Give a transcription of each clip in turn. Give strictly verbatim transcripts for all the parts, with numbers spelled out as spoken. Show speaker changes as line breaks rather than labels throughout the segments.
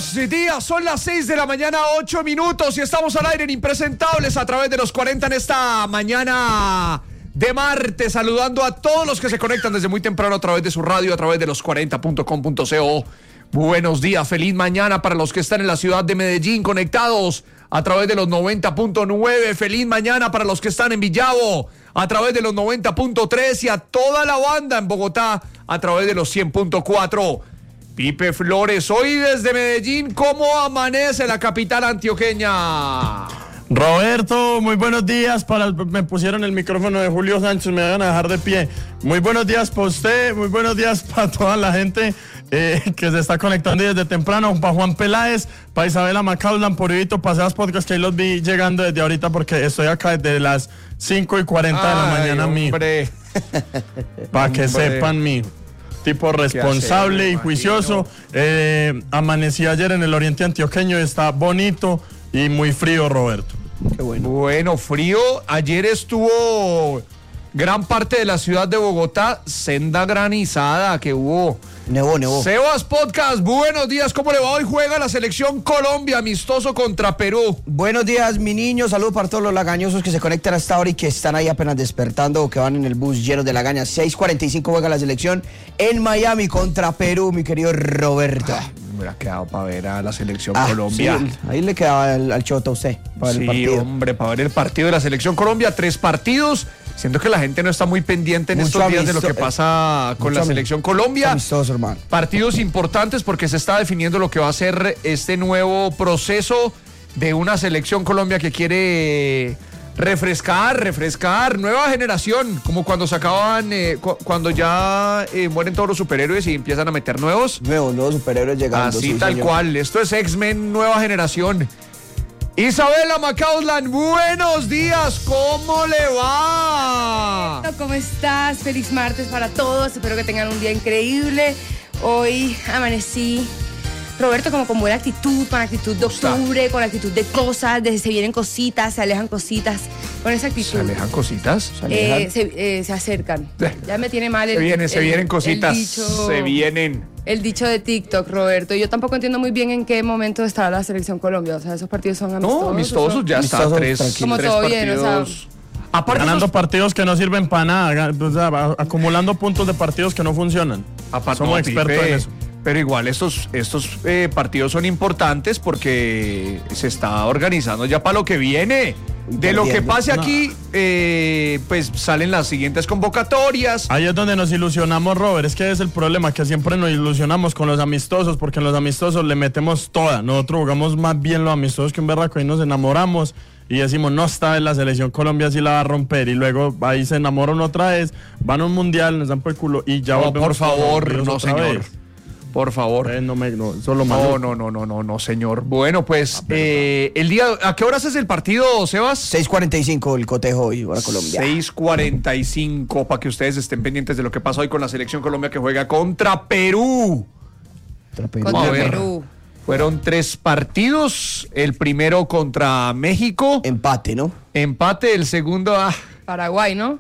Buenos días, son las seis de la mañana, ocho minutos y estamos al aire en Impresentables a través de los cuarenta en esta mañana de martes, saludando a todos los que se conectan desde muy temprano a través de su radio, a través de los cuarenta punto com punto co. Buenos días, feliz mañana para los que están en la ciudad de Medellín conectados a través de los noventa punto nueve, feliz mañana para los que están en Villavo a través de los noventa punto tres y a toda la banda en Bogotá a través de los cien punto cuatro. Pipe Flores, hoy desde Medellín, ¿cómo amanece la capital antioqueña?
Roberto, muy buenos días. Para, me pusieron el micrófono de Julio Sánchez, me van a dejar de pie. Muy buenos días para usted, muy buenos días para toda la gente eh, que se está conectando desde temprano, para Juan Peláez, para Isabela Macaulay, por Ibito, Paseas Podcast, que ahí los vi llegando desde ahorita porque estoy acá desde las cinco y cuarenta de la mañana, mío. Para que sepan, mío. Tipo responsable y juicioso. Eh, amanecí ayer en el oriente antioqueño, está bonito y muy frío, Roberto.
Qué bueno. Bueno, frío. Ayer estuvo gran parte de la ciudad de Bogotá, senda granizada que hubo.
Nevó, nevó.
Sebas Podcast, buenos días, ¿cómo le va? Hoy juega la selección Colombia, amistoso contra Perú.
Buenos días, mi niño, saludos para todos los lagañosos que se conectan hasta ahora y que están ahí apenas despertando o que van en el bus llenos de lagañas. seis cuarenta y cinco juega la selección en Miami contra Perú, mi querido Roberto.
Ah, me hubiera quedado para ver a la selección
ah,
Colombia.
Sí, ahí le quedaba el, al choto a usted para
sí,
el partido.
hombre, para ver el partido de la selección Colombia, tres partidos. Siento que la gente no está muy pendiente en mucho estos días amisto- de lo que pasa con la selección Colombia.
Amistoso, hermano.
Partidos importantes porque se está definiendo lo que va a ser este nuevo proceso de una selección Colombia que quiere refrescar, refrescar, nueva generación, como cuando se acaban, eh, cu- cuando ya eh, mueren todos los superhéroes y empiezan a meter nuevos.
Nuevos, nuevos superhéroes llegando.
Así
sí,
tal
señor.
cual, esto es X-Men nueva generación. Isabela Macaulay, buenos días, ¿cómo le va?
¿Cómo estás? Feliz martes para todos, espero que tengan un día increíble. Hoy amanecí, Roberto, como con buena actitud, con actitud de octubre, con actitud de cosas, de se vienen cositas, se alejan cositas, con esa actitud.
¿Se alejan cositas?
¿Se alejan? Eh, se, eh, se acercan. Ya me tiene mal el...
Se vienen,
el,
se vienen
el,
cositas,
el dicho,
se vienen.
El dicho de TikTok, Roberto. Yo tampoco entiendo muy bien en qué momento está la selección Colombia. O sea, esos partidos son amistosos.
No, amistosos, ya está,
amistosos,
tres,
tranquilo.
Como
tres
todo
partidos.
bien, o sea,
Aparte
Ganando
esos-
partidos que no sirven para nada, o sea, acumulando puntos de partidos que no funcionan.
Aparte,
Somos
no,
expertos
Pipe,
en eso.
Pero igual estos, estos eh, partidos son importantes porque se está organizando ya para lo que viene. De lo que
perdiendo.
pase
No.
aquí, eh, pues salen las siguientes convocatorias.
Ahí es donde nos ilusionamos, Robert. Es que es el problema, que siempre nos ilusionamos con los amistosos, porque en los amistosos le metemos toda. Nosotros jugamos más bien los amistosos que un berraco y nos enamoramos y decimos, no, esta vez la selección Colombia sí la va a romper. Y luego ahí se enamoran otra vez, van a un mundial, nos dan por el culo y ya
No,
volvemos.
por favor,
todos
no,
otra
señor.
vez.
Por favor.
Eh, no, me, no, solo
No,
malo.
no, no, no, no, no, señor. Bueno, pues, eh, el día, ¿a qué horas es el partido, Sebas?
seis cuarenta y cinco el cotejo hoy para Colombia.
seis cuarenta y cinco, para que ustedes estén pendientes de lo que pasa hoy con la selección Colombia que juega contra Perú.
contra
Vamos a ver.
Perú.
Fueron tres partidos, el primero contra México,
Empate, ¿no?
empate, el segundo ah,
Paraguay, ¿no?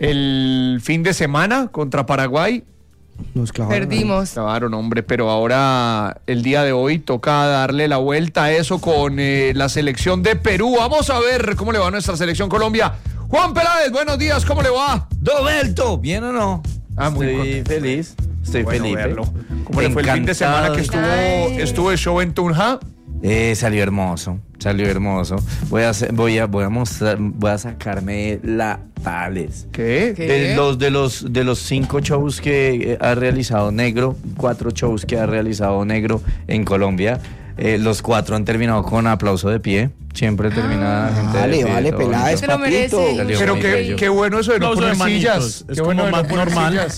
el fin de semana contra Paraguay.
Nos clavaron.
Perdimos.
Claro, hombre, pero ahora el día de hoy toca darle la vuelta a eso con eh, la selección de Perú. Vamos a ver cómo le va a nuestra selección Colombia. Juan Peláez, buenos días, ¿cómo le va?
Roberto, ¿bien o no?
Ah, muy
Estoy
contento.
feliz, estoy
Bueno,
feliz.
verlo. ¿Cómo le fue el fin de semana que estuvo,
Ay.
estuvo el show en Tunja?
Eh, salió hermoso, salió hermoso. Voy a hacer, voy a, voy a mostrar, voy a sacarme la tales.
¿Qué?
¿Qué?
De los de los de los cinco shows que eh, ha realizado Negro, cuatro shows que ha realizado Negro en Colombia, eh, los cuatro han terminado con aplauso de pie. Siempre termina la gente
Vale,
de pie,
vale,
todo
Peláez,
Se lo
papito.
merece.
Salió
Pero
bonito,
qué,
yo.
qué bueno eso de no
Aplauso de
poner
manitos.
sillas.
Es
Qué bueno
como
de no
más
poner
normal.
sillas.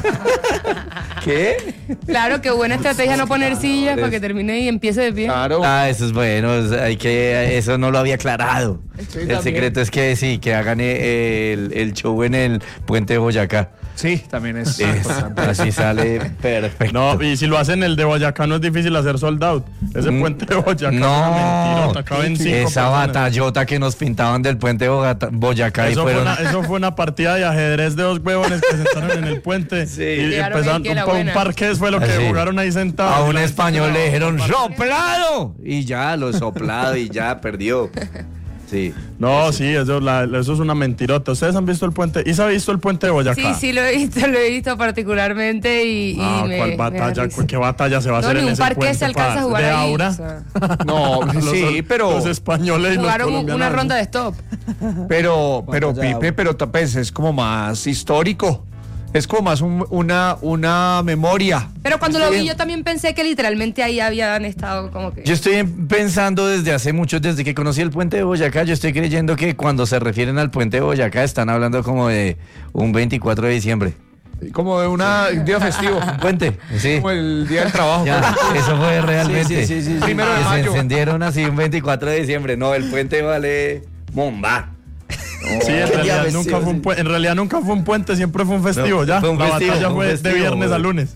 ¿Qué?
Claro, qué buena estrategia no poner sillas para que termine y empiece de pie.
Claro.
Ah, eso es bueno, es- hay que, eso no lo había aclarado.
Sí,
el
también.
secreto es que sí, que hagan eh, el, el show en el puente de Boyacá.
Sí, también es
Es-
importante.
así sale perfecto.
No, y si lo hacen el de Boyacá no es difícil hacer sold out. Ese
Mm,
puente de Boyacá es una
No,
mentirota, caben cinco
esa
personas.
batallota que nos pintaban del puente de Bogotá- Boyacá y
Eso fue,
fueron...
una, eso fue una partida de ajedrez de dos huevones que se sentaron en el puente
Sí.
y
Llegaron
empezaron
ahí que
un,
la
pa- un
buena.
parqués fue lo que
Así.
jugaron ahí sentados.
A
Y
un
la-
español le dijeron ¡soplado! Y ya, lo soplado y ya perdió. Sí.
No, sí, eso, la- eso es una mentirota. ¿Ustedes han visto el puente? ¿Y se ha visto el puente de Boyacá?
Sí, sí, lo he visto, lo he visto particularmente y, y
Ah,
me-
¿cuál
me da
batalla?
risa.
¿Qué batalla se va a
No,
hacer
ni
en
un
ese
parque
puente?
se alcanza
pa?
a jugar
¿De
ahí,
Aura?
o sea.
No,
Los-
sí, pero...
Los españoles y los
Jugaron
colombianos.
una ronda de stop.
Pero, pero
Batalla de
Pipe,
agua.
pero pues, es como más histórico. Es como más un- una, una memoria.
Pero cuando lo
Sí.
vi yo también pensé que literalmente ahí habían estado como que...
Yo estoy em- pensando desde hace mucho, desde que conocí el puente de Boyacá, yo estoy creyendo que cuando se refieren al puente de Boyacá están hablando como de un veinticuatro de diciembre.
Como de una, un día festivo.
Puente, sí.
Como el día del trabajo.
Ya, eso fue realmente.
Sí, sí, sí, sí.
Primero de
Que se
mayo.
encendieron así un veinticuatro de diciembre. No, el puente vale bomba.
Sí, en
Qué
realidad,
día
nunca
festivo,
fue un
sí.
pu- en realidad nunca fue un puente, siempre fue un festivo,
No,
ya.
fue un
la
festivo,
batalla
fue un
fue
festivo,
de viernes
güey.
a lunes.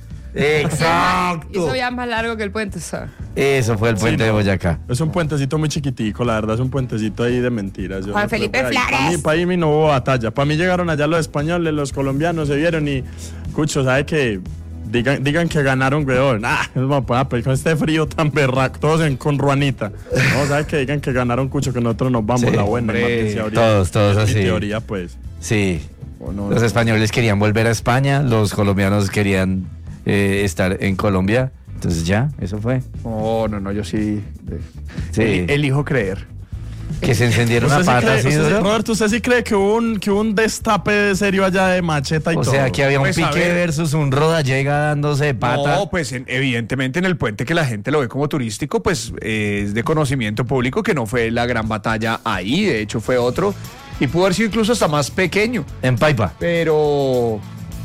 Exacto.
Eso ya es más largo que el puente, o sea.
Eso fue el puente
Sí,
de
no.
Boyacá.
Es un puentecito muy chiquitico, la verdad, es un puentecito ahí de mentiras. Yo
Juan
no creo
Felipe
que ahí-
Flores.
Para mí, para mí no hubo batalla. Para mí llegaron allá los españoles, los colombianos se vieron y, Cucho, ¿sabe qué? Digan, digan que ganaron, weón. Ah, no me puedo con este frío tan berraco, todos en, con ruanita. No, ¿sabes que digan que ganaron, Cucho, que nosotros nos vamos,
Sí,
la buena.
hombre.
márquense ahorita.
Todos, todos
Es mi
así.
teoría, pues.
Sí.
O no,
Los
no.
españoles querían volver a España, los colombianos querían eh, estar en Colombia. Entonces ya, eso fue.
No, no, no, yo sí. eh,
Sí.
eli- Elijo creer.
Que se encendieron
¿Usted
a
sí
pata
cree-
así
usted sí-
duro.
Roberto, ¿usted sí cree que hubo un, que hubo un destape serio allá de macheta y
O
todo?
sea, que había un
Pues, a
pique
ver.
versus un rodallega dándose de pata.
No, pues en- evidentemente en el puente que la gente lo ve como turístico, pues eh, es de conocimiento público que no fue la gran batalla ahí, de hecho fue otro, y pudo haber sido incluso hasta más pequeño,
En Paipa.
pero...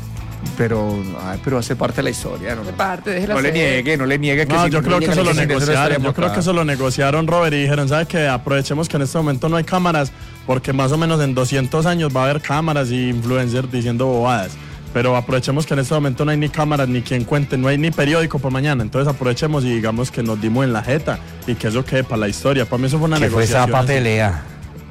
Pero, ay, pero hace parte de la historia, ¿no?
De parte, déjelo
No le
ser.
niegue, no le niegue que
No,
sí,
yo creo que
niegue
eso lo
que sí,
negociaron. Yo creo que
eso
eso lo negociaron, Robert, y dijeron, ¿sabes qué? Aprovechemos que en este momento no hay cámaras, porque más o menos en doscientos años va a haber cámaras y influencers diciendo bobadas. Pero aprovechemos que en este momento no hay ni cámaras, ni quien cuente, no hay ni periódico por mañana. Entonces aprovechemos y digamos que nos dimos en la jeta y que eso quede para la historia. Para mí eso fue una
Que fue
negociación.
esa
así.
pelea.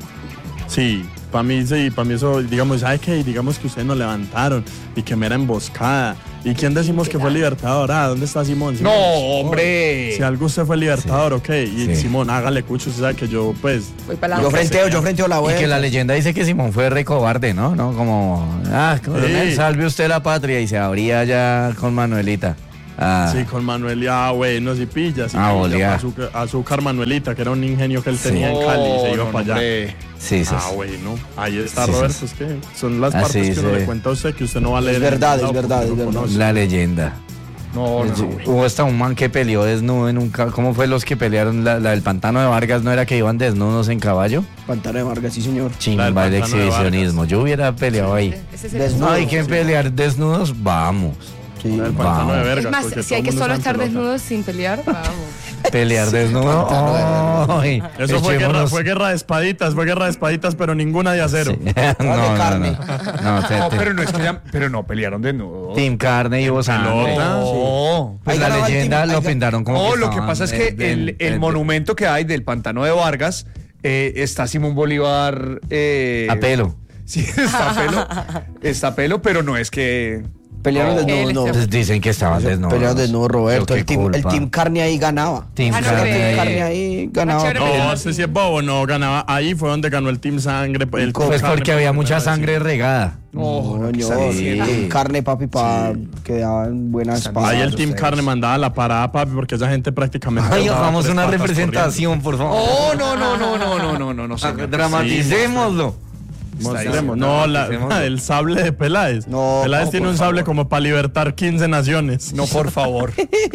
Sí, para mí sí, para mí eso, digamos, ¿sabe qué? Digamos que ustedes nos levantaron y que me era emboscada. ¿Y quién decimos que fue Libertador? Ah, ¿dónde está Simón?
No,
Simón.
hombre.
Si algo usted fue Libertador, ok. Y
Sí.
Simón, hágale cucho, usted sabe que yo, pues.
Voy para la
Yo
otra.
frenteo, yo frenteo la
Y
web.
que la leyenda dice que Simón fue re cobarde, ¿no? ¿No? Como, ah, coronel,
Sí.
salve usted la patria. Y se abría ya con Manuelita. Ah,
Sí, con Manuel, ah, bueno, si pillas. Si
Ah,
pilla,
olía.
azúcar, azúcar Manuelita, que era un ingenio que él
Sí.
tenía en Cali y se iba
no,
para allá.
hombre.
sí, sí.
Ah, bueno, ahí está
Sí, sí,
Roberto,
sí.
es que son las
Así
partes que uno
se-
le cuenta a usted que usted no va a leer. en
verdad,
ningún
es
lado
verdad,
porque
es
no
verdad.
conoce.
La leyenda.
No, no,
Sí,
no.
Hubo hasta un man que peleó desnudo en un ca- ¿Cómo fue los que pelearon? La, la del pantano de Vargas, ¿no era que iban desnudos en caballo?
Pantano de Vargas, sí, señor.
Chimba
del
el
pantano de
exhibicionismo. Yo hubiera peleado ahí.
Ese es el-
Desnudo.
No hay que pelear desnudos, vamos.
Sí.
El pantano de
Vamos.
vergas.
Es más,
porque
si
todo
hay
el
que
mundo
solo
está en
estar
pelota.
desnudos sin pelear, vamos.
Pelear desnudo. Ay,
Eso fue guerra,
echémonos-
fue guerra de espaditas, fue guerra de espaditas, pero ninguna de acero.
Sí. no, no, no.
carne.
No, te-
No,
te-
pero no es que ya, pero no pelearon de nuevo.
Team Carne y Hugo Sangre.
pelota.
No.
Pues
Ahí
la
ganaba el
leyenda
team-
lo
ahí ga-
pintaron como
No,
que
lo que
estaban
pasa es que
en-
el,
en-
el
en-
monumento que hay del Pantano de Vargas eh, está Simón Bolívar. Eh,
A pelo.
Sí, está a pelo. Está a pelo, pero no es que.
Pelearon
No.
desnudos, no.
Entonces dicen que estaban desnudos.
Pelearon desnudos, Roberto.
Yo, qué
El team, el
culpa.
team Carne ahí ganaba.
Team
Ah, no
Carne.
creo.
Carne ahí ganaba.
chévere.
No, ese sí es bobo, no ganaba. Ahí fue donde ganó el Team Sangre. El Team
Pues
Carne,
porque había
por
mucha
primera vez.
sangre regada.
No, no, ¿qué
Coño,
están diciendo?
Team Carne, papi, pa, quedaban buenas
Están
pasadas.
Ahí el Team
ustedes.
Carne mandaba la parada, papi, porque esa gente prácticamente.
Ay,
andaba
hagamos
tres
una
patas
representación, por favor.
Oh, no, no, no, no, no, no, no, no, señor.
Dramaticémoslo.
corriendo. Mostremos. No, la,
Dramaticémoslo.
el sable de Peláez.
No,
Peláez
no,
tiene
por
un sable
favor.
como para libertar quince naciones.
No, por favor.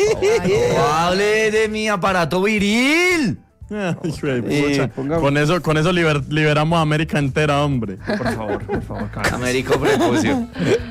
Hable de mi aparato viril.
Ay, hijo de
Eh,
pucha.
pongamos-
Con eso, con eso liber- liberamos a América entera, hombre.
Por favor, por favor, cálmese.
Américo Prepucio.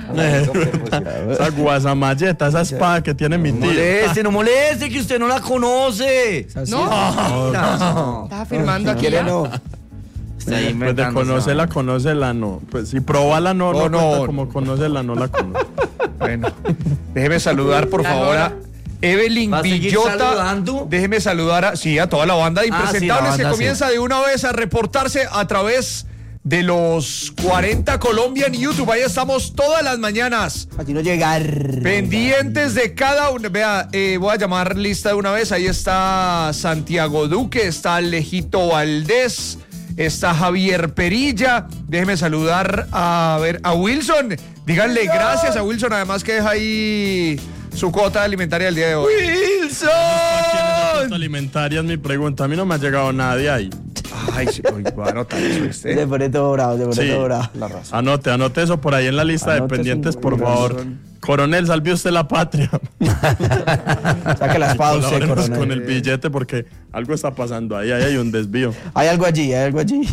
Esa guasamalleta, esa espada que tiene mi
No
tío.
moleste, no moleste, que usted no la conoce.
Así
No.
es.
No.
Estás afirmando
Si
aquí.
quiere,
ya.
no.
Está ahí
Pues de
inventando esa
conocerla,
vaina.
conócela, no. Pues si probarla no,
No,
no,
no.
cuenta como conocerla, no la conozco.
Bueno, déjeme saludar por
La
favor a
Nora.
Evelyn
¿Va a seguir
Villota.
saludando?
Déjeme saludar a, sí, a toda la banda de
Ah, sí, la
Impresentables
banda,
que
sí.
comienza de una vez a reportarse a través de los cuarenta Colombia en YouTube. Ahí estamos todas las mañanas.
A ti no llegar.
Pendientes de cada uno. Vea, eh, voy a llamar lista de una vez. Ahí está Santiago Duque, está Alejito Valdés, está Javier Perilla. Déjeme saludar a ver a Wilson. Díganle gracias a Wilson, además que deja ahí su cuota alimentaria el día de hoy.
¿Quién es la cuota
¡Wilson!
alimentaria? Es mi pregunta. A mí no me ha llegado nadie ahí.
Ay, sí, uy, voy a anotar eso,
Se
este.
pone todo bravo, se pone
Sí.
todo bravo.
Anote, anote eso por ahí en la lista
Anote
de pendientes,
su-
por favor. Coronel, salve usted la patria.
Saque la espada usted,
Colaboremos
coronel.
con el billete porque algo está pasando ahí. Ahí hay un desvío.
Hay algo allí, hay algo allí.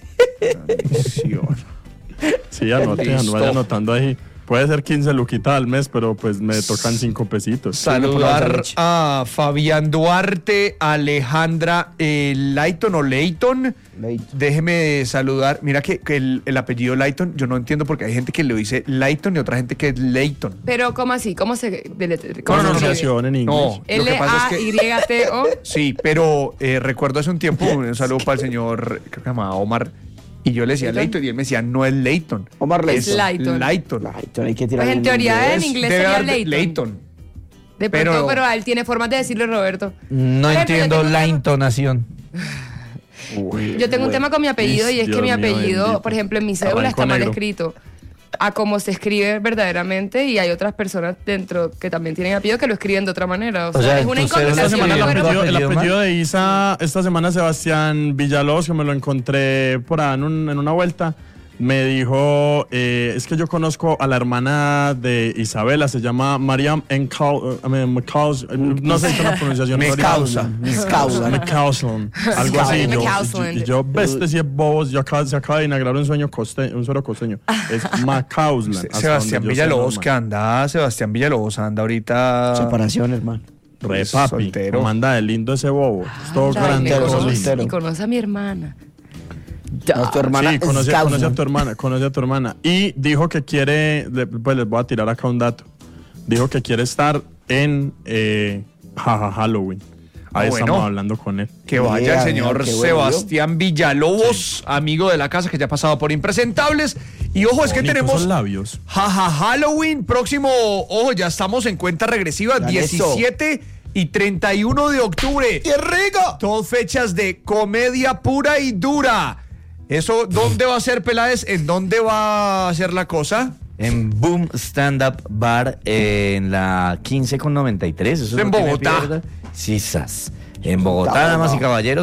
Sí, anote,
Listo.
vaya anotando ahí. Puede ser quince luquitas al mes, pero pues me tocan cinco pesitos.
Saludar
leche.
a Fabián Duarte, Alejandra eh, Layton o Leighton.
Leighton.
Déjeme saludar. Mira que, que el, el apellido Layton, yo no entiendo porque hay gente que lo dice Layton y otra gente que es Leighton.
Pero, ¿cómo así? ¿Cómo se deletre-
No,
cómo
no, no,
se
Pronunciación en inglés.
No, lo que pasa es que.
L A Y T O.
Sí, pero eh, recuerdo hace un tiempo un saludo para el señor, creo que se llamaba Omar, y yo le decía
¿Leighton?
Leighton y él me decía, no es Leighton.
Omar
es
Leighton.
Layton.
Layton.
Leighton, hay que tirar
Pues en
el
teoría
inglés.
en inglés
Debe
sería
haber de-
Leighton.
Leighton.
De
Pero-
pronto, pero, él tiene formas de decirlo, Roberto.
No
Por ejemplo, yo
entiendo
tengo un
la
tema-
intonación.
Yo tengo un tema con mi apellido y es
Dios
que mi
mío,
apellido,
bendito.
por ejemplo, en mi cédula
Arrancó
está mal
negro.
escrito a cómo se escribe verdaderamente y hay otras personas dentro que también tienen apellido que lo escriben de otra manera. O sea,
O sea,
es una
tu cédula
Esta
incongruencia.
semana el
Sí,
pero-
apellido, el
apellido
apellido
mal.
de Isa, esta semana Sebastián Villalobos, que me lo encontré por ahí en, un- en una vuelta, me dijo, eh, es que yo conozco a la hermana de Isabela, se llama Mariam Encau- I mean, Mcaus- no sé si es una pronunciación.
Me
sorry.
causa, me causa.
McCausland, algo así. Yo,
McCausland.
y yo, "Ve, este sí es bobos, yo acaba, se acaba de inaugurar un sueño coste, un suero costeño. Es McCausland. hasta
Sebastián
donde yo sé,
Villalobos,
normal.
que anda, Sebastián Villalobos anda ahorita.
Separación, hermano.
Re
Es
papi,
soltero.
cómo anda de lindo ese bobo. Es todo
Anda, y
grande.
me
Soltero,
conoce,
soltero.
y conoce a mi hermana.
No, tu hermana
Sí, conoce,
es
conoce a
causa.
tu hermana, conoce a tu hermana. Y dijo que quiere, le- pues les voy a tirar acá un dato. Dijo que quiere estar en eh, Jaja Halloween. Ahí
Ah, bueno.
estamos hablando con él.
Que vaya
Mira,
el señor
mira, qué bueno,
Sebastián Villalobos, amigo de la casa que ya ha pasado por Impresentables. Y ojo, es que
Bonitos
tenemos
esos labios.
Jaja Halloween próximo. Ojo, ya estamos en cuenta regresiva,
Ya
diecisiete y treinta y uno de octubre.
¡Qué rico!
Dos fechas de comedia pura y dura. Eso, ¿dónde va a ser, Peláez? ¿En dónde va a ser la cosa?
En Boom Stand Up Bar eh, en la quince con noventa y tres. Eso es
En
lo que me
Bogotá.
pierdo. Sí, sas. En Bogotá,
Bogotá.
damas y caballeros.